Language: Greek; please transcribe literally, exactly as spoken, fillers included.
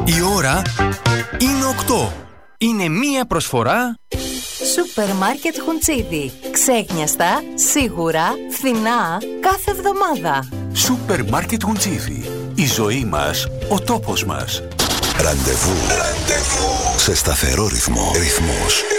Η ώρα είναι οκτώ. Είναι μία προσφορά Σούπερ Μάρκετ Χουντσίδη. Ξέχνιαστα, σίγουρα, φθηνά, κάθε εβδομάδα. Σούπερ Μάρκετ Χουντσίδη. Η ζωή μας, ο τόπος μας. Ραντεβού. Ραντεβού. Σε σταθερό ρυθμό. Ρυθμός.